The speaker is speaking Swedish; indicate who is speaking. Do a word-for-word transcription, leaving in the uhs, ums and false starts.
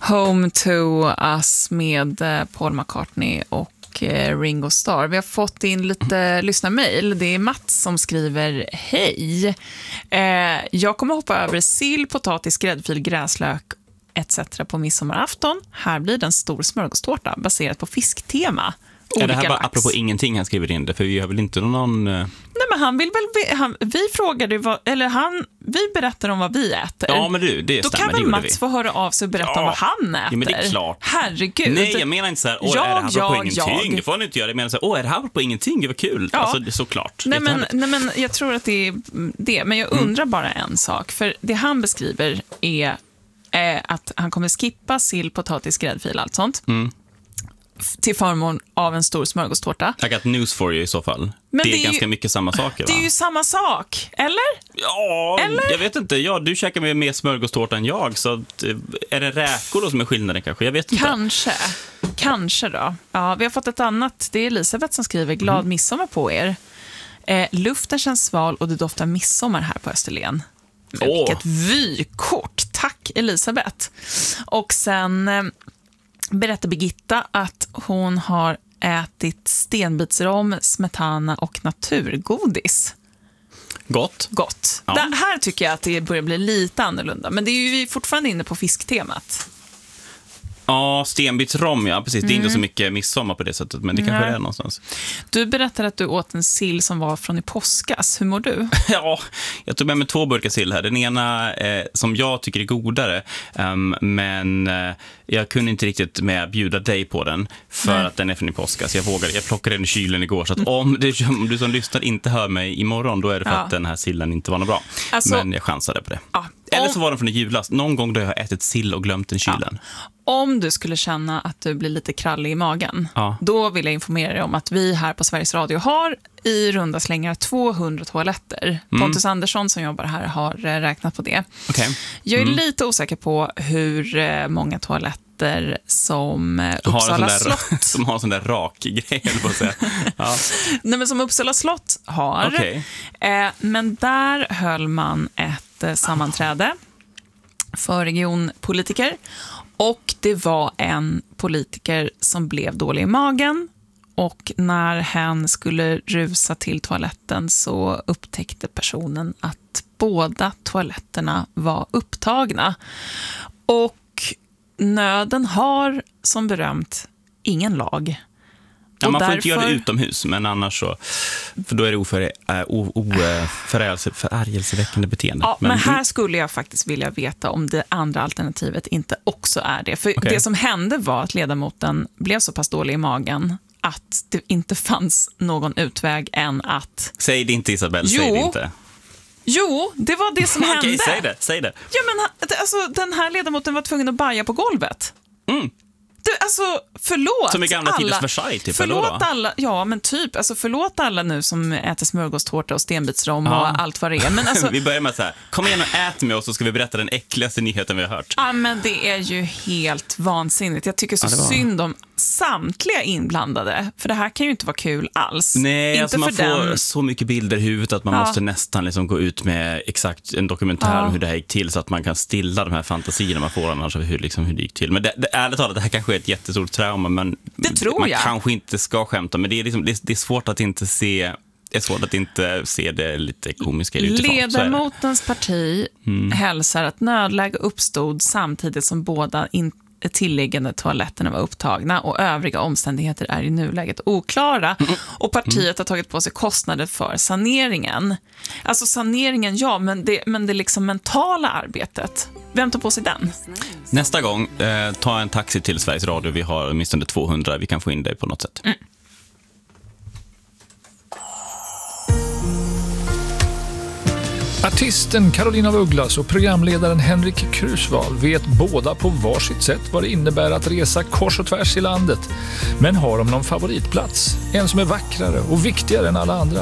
Speaker 1: Home to Us med Paul McCartney och Ringo Starr. Vi har fått in lite lyssnarmail. Det är Mats som skriver: hej. Eh, jag kommer hoppa över sill, potatis, gräddfil, gräslök et cetera på midsommarafton. Här blir det en stor smörgåstårta baserat på fisktema.
Speaker 2: Är det här bara
Speaker 1: lax.
Speaker 2: apropå ingenting han skriver in det? För vi har väl inte någon...
Speaker 1: Nej, men han vill väl... Han, vi frågade vad... Eller han... Vi berättar om vad vi äter.
Speaker 2: Ja, men du, det
Speaker 1: Då
Speaker 2: stämmer.
Speaker 1: kan väl Mats få höra av sig och berätta
Speaker 2: Ja.
Speaker 1: om vad han äter?
Speaker 2: Ja, men det är klart.
Speaker 1: Herregud.
Speaker 2: Nej, jag menar inte så här, åh,
Speaker 1: jag,
Speaker 2: är det här
Speaker 1: jag,
Speaker 2: på ingenting?
Speaker 1: jag.
Speaker 2: Det får han inte göra. Jag menar så här, åh, är det här på ingenting? Det var kul.
Speaker 1: Ja.
Speaker 2: Alltså, det är såklart.
Speaker 1: Nej men,
Speaker 2: Jättehärligt.
Speaker 1: nej, men jag tror att det är det. Men jag undrar mm. bara en sak. För det han beskriver är eh, att han kommer skippa sill, potatis, gräddfil, allt sånt.
Speaker 2: Mm.
Speaker 1: Till förmån av en stor smörgåstårta.
Speaker 2: I got news for you i så fall.
Speaker 1: Men
Speaker 2: det är,
Speaker 1: det är
Speaker 2: ganska
Speaker 1: ju,
Speaker 2: mycket samma saker, va?
Speaker 1: Det är ju samma sak, eller?
Speaker 2: Ja,
Speaker 1: eller?
Speaker 2: Jag vet inte. Ja, du käkar med mer smörgåstårta än jag. Så att, är det räkor då som är skillnaden kanske? Jag vet inte.
Speaker 1: Kanske. Kanske då. Ja, vi har fått ett annat. Det är Elisabeth som skriver: glad mm. midsommar på er. Eh, luften känns sval och det doftar midsommar här på Österlen. Men
Speaker 2: oh.
Speaker 1: Vilket vykort. Tack, Elisabeth. Och sen... Eh, berättar Birgitta att hon har ätit stenbitsrom, smetana och naturgodis.
Speaker 2: Gott.
Speaker 1: Gott.
Speaker 2: Ja.
Speaker 1: Det här tycker jag att det börjar bli lite annorlunda. Men det är ju vi fortfarande inne på fisktemat.
Speaker 2: Ja, stenbitsrom, ja, precis. Det är
Speaker 1: Mm.
Speaker 2: inte så mycket midsommar på det sättet, men det kanske
Speaker 1: Nej.
Speaker 2: är någonstans.
Speaker 1: Du berättade att du åt en sill som var från i påskas. Hur mår du?
Speaker 2: Ja, jag tog med mig två burkar sill här. Den ena eh, som jag tycker är godare, um, men eh, jag kunde inte riktigt med bjuda dig på den för Nej. Att den är från i påskas. Jag vågade, jag plockade den i kylen igår, så att om du, om du som lyssnar inte hör mig imorgon, då är det för ja. Att den här sillen inte var något bra. Alltså, men jag chansade på det. Ja. Eller så var den från i julas. Någon gång då jag har ätit sill och glömt den kylen.
Speaker 1: Ja. Om du skulle känna att du blir lite krallig i magen, ja. Då vill jag informera dig om att vi här på Sveriges Radio har i runda slängar tvåhundra toaletter. Mm. Pontus Andersson som jobbar här har räknat på det.
Speaker 2: Okay.
Speaker 1: Jag är
Speaker 2: mm.
Speaker 1: lite osäker på hur många toaletter som Uppsala
Speaker 2: där,
Speaker 1: slott
Speaker 2: som har en sån där rak grej på att säga. Ja.
Speaker 1: Nej, men som Uppsala slott har.
Speaker 2: Okay.
Speaker 1: Eh, men där höll man ett eh, sammanträde för regionpolitiker. Och det var en politiker som blev dålig i magen. Och när hen skulle rusa till toaletten så upptäckte personen att båda toaletterna var upptagna. Och nöden har, som berömt, ingen lag.
Speaker 2: Ja, man får
Speaker 1: därför...
Speaker 2: inte göra det utomhus, men annars så, för då är det oförargelseväckande beteende.
Speaker 1: Ja, men, men här skulle jag faktiskt vilja veta om det andra alternativet inte också är det. För okay. Det som hände var att ledamoten blev så pass dålig i magen att det inte fanns någon utväg än att...
Speaker 2: Säg det inte, Isabel,
Speaker 1: jo,
Speaker 2: säg det inte.
Speaker 1: Jo, det var det som hände.
Speaker 2: Okej, säg det, säg det.
Speaker 1: Ja, men alltså, den här ledamoten var tvungen att baja på golvet.
Speaker 2: Mm.
Speaker 1: Du, alltså, förlåt
Speaker 2: som i gamla
Speaker 1: alla.
Speaker 2: tiders Versailles, typ,
Speaker 1: förlåt
Speaker 2: eller då?
Speaker 1: alla, ja men typ, alltså förlåt alla nu som äter smörgåstårta och stenbitsrom ja. Och allt vad det är. Men alltså,
Speaker 2: vi börjar med så här, kom igen och ät med oss så ska vi berätta den äckligaste nyheten vi har hört.
Speaker 1: Ja, men det är ju helt vansinnigt. Jag tycker så
Speaker 2: ja,
Speaker 1: synd om samtliga inblandade, för det här kan ju inte vara kul alls.
Speaker 2: Nej,
Speaker 1: inte
Speaker 2: alltså man
Speaker 1: för
Speaker 2: får
Speaker 1: den...
Speaker 2: så mycket bilder i huvudet att man ja. Måste nästan liksom gå ut med exakt en dokumentär ja. Om hur det här gick till så att man kan stilla de här fantasierna man får annars hur, liksom, hur det gick till. Men det, det, ärligt talat, det här kanske är ett jättestort trauma, men
Speaker 1: det tror
Speaker 2: man
Speaker 1: jag.
Speaker 2: Kanske inte ska skämta, men det är, liksom, det, det är svårt att inte se det är svårt att inte se det lite komiska utifrån.
Speaker 1: Ledamotens parti mm. hälsar att nödläge uppstod samtidigt som båda in- tilliggande toaletterna var upptagna och övriga omständigheter är i nuläget oklara mm. och partiet har tagit på sig kostnader för saneringen. Alltså saneringen, ja, men det, men det liksom mentala arbetet. Vem tar på sig den?
Speaker 2: Nästa gång, eh, ta en taxi till Sveriges Radio. Vi har åtminstone tvåhundra, vi kan få in dig på något sätt. Mm.
Speaker 3: Artisten Carolina af Ugglas och programledaren Henrik Krusval vet båda på varsitt sätt vad det innebär att resa kors och tvärs i landet. Men har de någon favoritplats? En som är vackrare och viktigare än alla andra?